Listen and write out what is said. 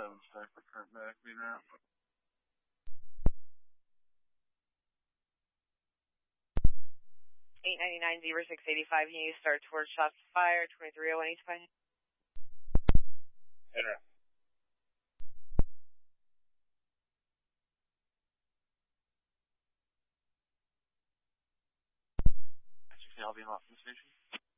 7 for current medic being out. 899-0685, you start towards shots fired, 2301 East Pine. Enter. I'll be off the station.